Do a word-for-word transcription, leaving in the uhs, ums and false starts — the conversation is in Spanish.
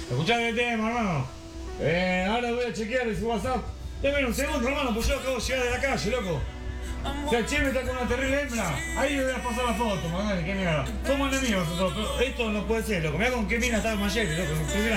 Escuchame el tema, hermano. Eh, ahora voy a chequear su WhatsApp. Dame un segundo, hermano, pues yo acabo de llegar de la calle, loco. O sea, el Cheme está con una terrible hembra. Ahí le voy a pasar la foto, mandale, qué mierda. Somos enemigos nosotros, pero esto no puede ser, loco. Mirá con qué mina estaba Mayeli, loco.